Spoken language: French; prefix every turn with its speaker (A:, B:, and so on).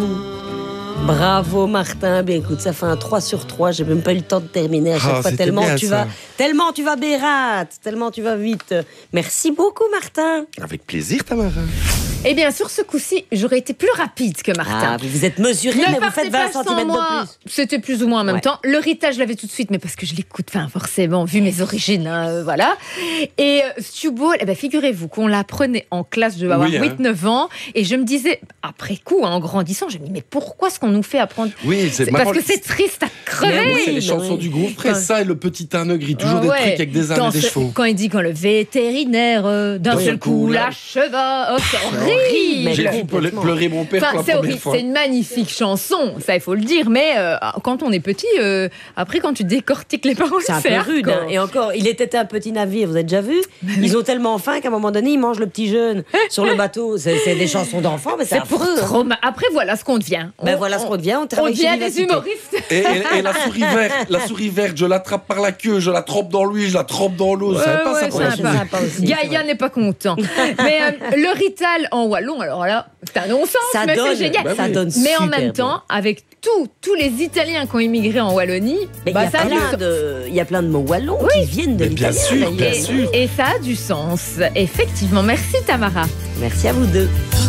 A: Bravo Martin, ben écoute, ça fait un 3 sur 3, j'ai même pas eu le temps de terminer à chaque fois, tellement tu vas Bérat, tellement tu vas vite. Merci beaucoup Martin.
B: Avec plaisir Tamara.
C: Eh bien, sur ce coup-ci, j'aurais été plus rapide que Martin.
A: Ah, vous êtes mesuré, mais vous faites 20 cm de plus.
C: C'était plus ou moins en même temps. Le Rita, je l'avais tout de suite, mais parce que je l'écoute, forcément, vu mes origines, voilà. Et Stew Ball, eh ben, figurez-vous qu'on l'apprenait en classe, je vais avoir 8-9 ans, et je me disais, après coup, en grandissant, je me dis, mais pourquoi est-ce qu'on nous fait apprendre?
B: Oui, c'est
C: parce que c'est triste à crever.
B: Oui, c'est les chansons du groupe Frais, ça et le petit âne gris, toujours des trucs avec des ânes et des chevaux.
C: Quand il dit quand le vétérinaire, d'un seul coup, l'acheva, c'est horrible.
B: J'ai vu pleurer mon père pour la première fois.
C: C'est une magnifique chanson, ça il faut le dire, mais quand on est petit, après quand tu décortiques les paroles,
A: c'est un peu rude. Hein. Et encore, il était un petit navire, vous avez déjà vu? Ils ont tellement faim qu'à un moment donné, ils mangent le petit jeune sur le bateau. C'est des chansons d'enfants, mais c'est affreux.
C: Après, voilà ce qu'on devient.
A: Voilà ce qu'on devient. On
C: devient des humoristes.
B: Et la souris verte, je l'attrape par la queue, je la trempe dans l'huile, je la trempe dans l'eau.
C: Gaïa n'est pas content. Mais le Rital en wallon, alors là, c'est un non-sens, mais c'est génial.
A: Ça donne
C: mais en même temps, avec tous les Italiens qui ont immigré en Wallonie,
A: il y a plein de mots wallons qui viennent de l'italien.
B: Bien sûr.
C: Et ça a du sens. Effectivement. Merci Tamara.
A: Merci à vous deux.